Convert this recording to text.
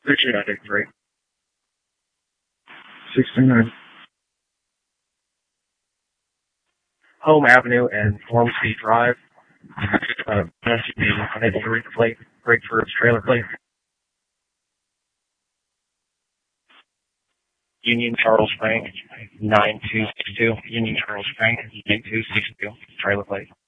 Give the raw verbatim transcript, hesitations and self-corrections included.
sixty-nine three. sixty-nine. Home Avenue and Ormsby Drive. Uh, S U V unable to read the plate. Brake for its trailer plate. Union Charles Bank, nine two six two. Union Charles Bank, nine two six two. Trailer plate.